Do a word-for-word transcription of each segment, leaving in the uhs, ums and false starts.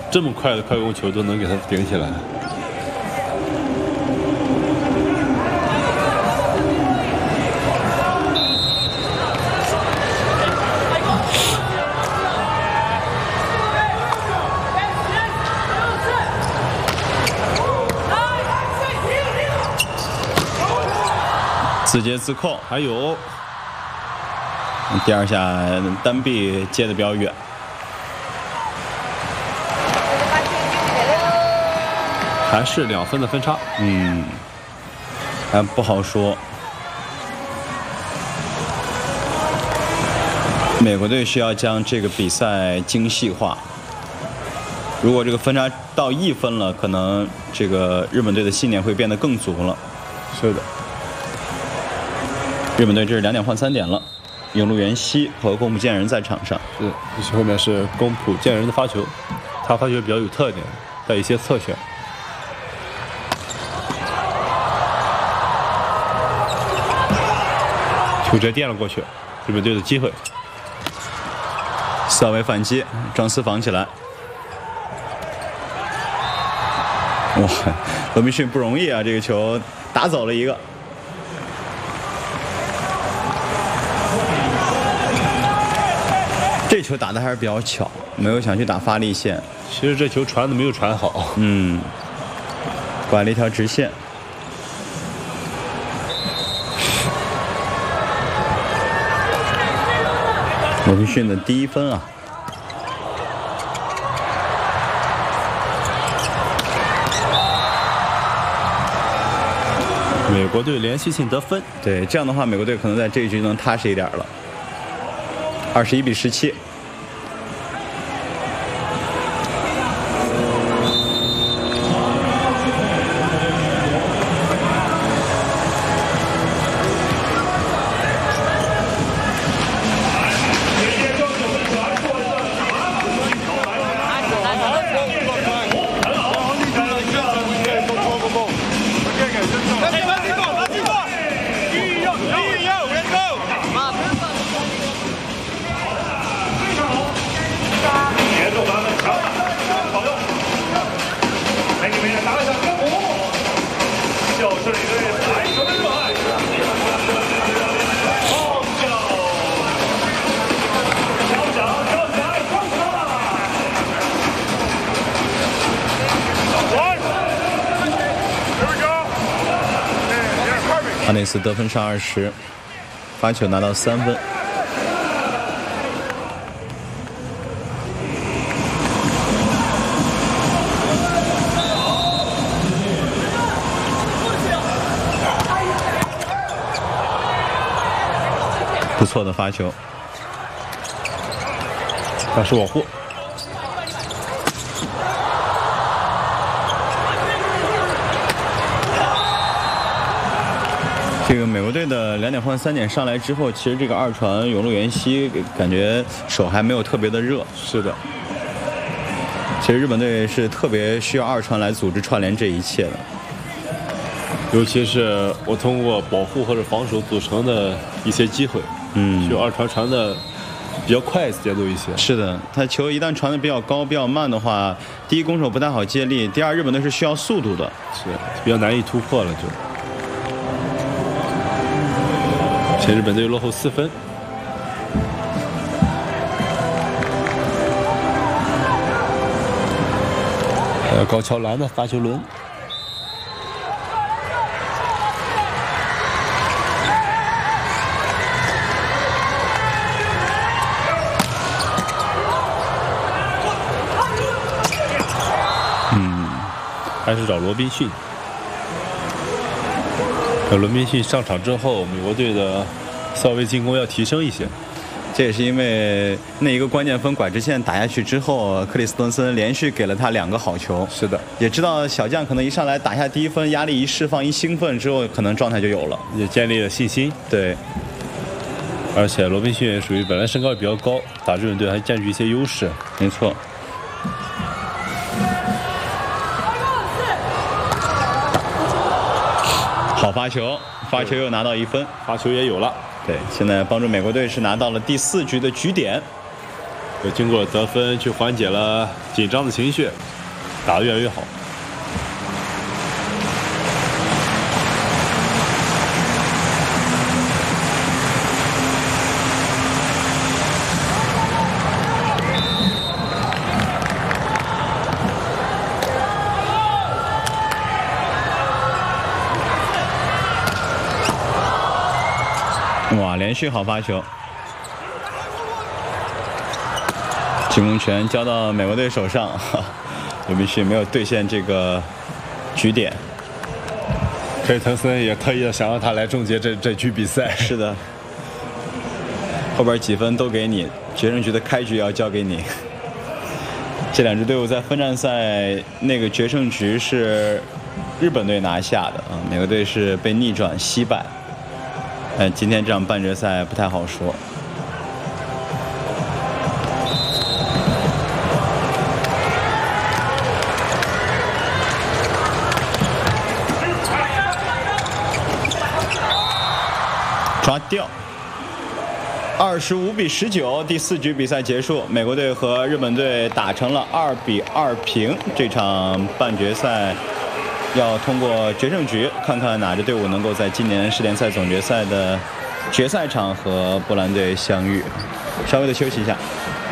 这么快的快攻球都能给他顶起来。 自接自扣， 还有第二下单臂接的比较远， 还是两分的分差。 嗯，还不好说。美国队需要将这个比赛精细化。如果这个分差到一分了，可能这个日本队的信念会变得更足了。 是的。 日本队这是两点换三点了，永禄元希和宫浦健人在场上。 是，这是后面是宫浦健人的发球，他发球比较有特点，带一些侧旋。球直接垫了过去，日本队的机会。 萨维反击，张思防起来。哇，罗宾逊不容易啊，这个球打走了一个。这球打的还是比较巧，没有想去打发力线。 其实这球传的没有传好， 嗯，拐了一条直线。罗宾逊的第一分啊！ 美国队连续性得分。 对，这样的话，美国队可能在这一局能踏实一点了。二十一比十七。阿内斯得分上二十，发球拿到三分。不错的发球， 但是保护。 这个美国队的两点换三点上来之后，其实这个二传永禄元希感觉手还没有特别的热。 是的， 其实日本队是特别需要二传来组织串联这一切的， 尤其是我通过保护或者防守组成的一些机会， 嗯， 就二传传的比较快节奏一些。 是的，他球一旦传的比较高、比较慢的话，第一攻手不太好接力，第二日本队是需要速度的， 是比较难以突破了就。前日本队落后四分。还有高桥蓝的发球轮。 嗯， 还是找罗宾逊。罗宾逊上场之后，美国队的稍微进攻要提升一些。 这也是因为那一个关键分拐直线打下去之后，克里斯滕森连续给了他两个好球。 是的， 也知道小将可能一上来打下第一分，压力一释放，一兴奋之后，可能状态就有了， 也建立了信心。 对， 而且罗宾逊也属于本来身高也比较高，打日本队还占据一些优势。 没错。好发球，发球又拿到一分， 发球也有了。 对，现在帮助美国队是拿到了第四局的局点。 又经过得分去缓解了紧张的情绪，打得越来越好。 哇，连续好发球，进攻权交到美国队手上，刘必须没有兑现这个局点。 克里滕森也特意的想让他来终结这这局比赛。 是的，后边几分都给你，决胜局的开局也要交给你。这两支队伍在分站赛那个决胜局是日本队拿下的啊，美国队是被逆转惜败。呃，今天这场半决赛不太好说。抓掉，二十五比十九，第四局比赛结束，美国队和日本队打成了二比二平。这场半决赛要通过决胜局，看看哪支队伍能够在今年世联赛总决赛的决赛场和波兰队相遇。稍微的休息一下。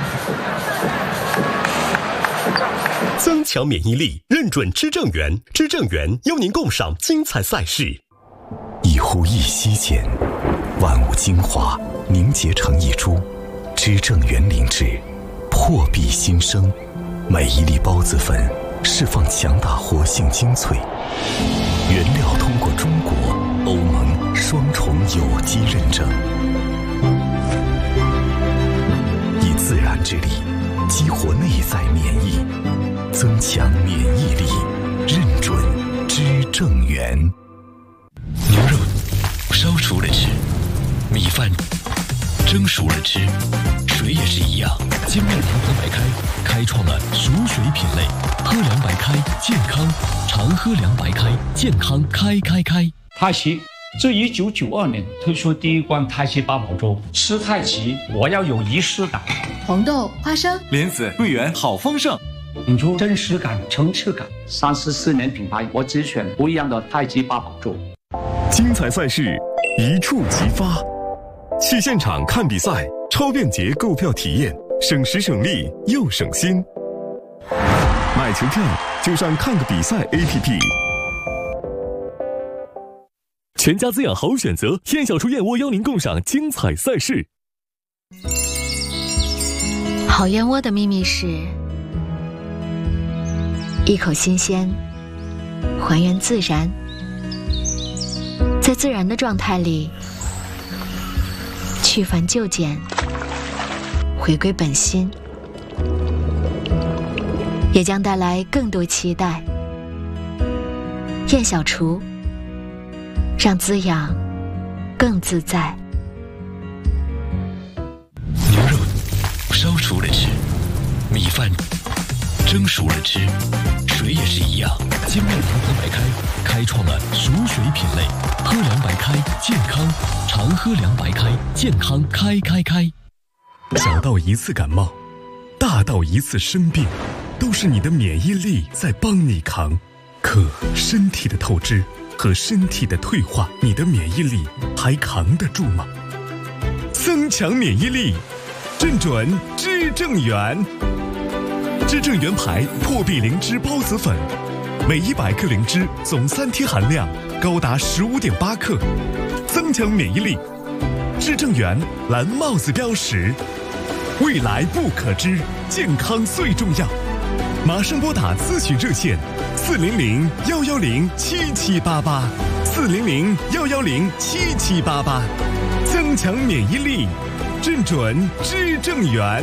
增强免疫力，认准知正源，知正源邀您共赏精彩赛事。 一呼一吸间，万物精华凝结成一株，知正源灵芝，破壁新生。每一粒孢子粉释放强大活性精粹，原料通过中国、欧盟双重有机认证，以自然之力激活内在免疫，增强免疫力，认准知正源。 牛肉烧熟了吃，米饭蒸熟了吃，水也是一样。金麦郎喝白开开创了熟水品类，喝凉白开健康，常喝凉白开健康开开开。 太极自一九九二年推出第一罐太极八宝粥，吃太极我要有仪式感。 红豆、花生、 莲子、桂圆，好丰盛， 引出真实感、层次感。三十四年品牌，我只选不一样的太极八宝粥。 精彩赛事一触即发，去现场看比赛，超便捷购票体验，省时省力又省心。买球票就上看个比赛 A P P。全家滋养好选择，燕小厨燕窝邀您共赏精彩赛事。 好燕窝的秘密是一口新鲜，还原自然，在自然的状态里去繁就简，回归本心，也将带来更多期待。燕小厨，让滋养更自在。 牛肉烧熟了吃，米饭蒸熟了吃，水也是一样。金麦郎喝白开开创了熟水品类，喝凉白开健康，常喝凉白开健康开开开。 小到一次感冒，大到一次生病，都是你的免疫力在帮你扛。可身体的透支和身体的退化，你的免疫力还扛得住吗？增强免疫力，认准知正源。知正源牌破壁灵芝孢子粉，每一百克灵芝总三贴含量高达十五点八克，增强免疫力。知正源蓝帽子标识，未来不可知，健康最重要。马上拨打咨询热线四零零幺幺零七七八八，四零零幺幺零七七八八，增强免疫力，认准知正源。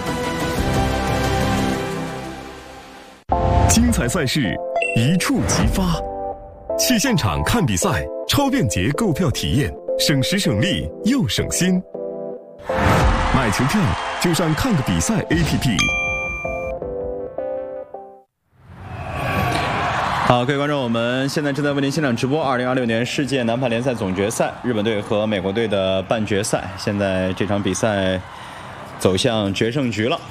精彩赛事一触即发，去现场看比赛，超便捷购票体验，省时省力又省心。买球票就上看个比赛 A P P。 好，各位观众，我们现在正在为您现场直播二零二六年世界男排联赛总决赛，日本队和美国队的半决赛。现在这场比赛走向决胜局了。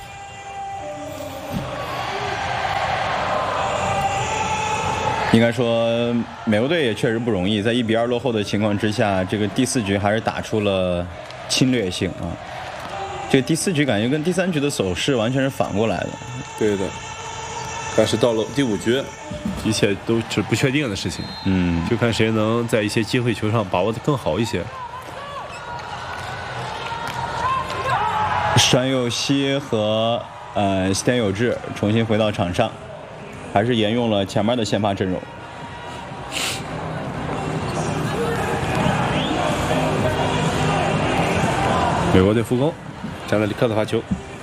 应该说，美国队也确实不容易，在一比二落后的情况之下，这个第四局还是打出了侵略性啊。这个第四局感觉跟第三局的走势完全是反过来的。 对的。但是到了第五局，一切都是不确定的事情。 嗯， 就看谁能在一些机会球上把握得更好一些。 山佑希和呃西田有志重新回到场上，还是沿用了前面的先发阵容。 美国队复攻，加纳里克的发球。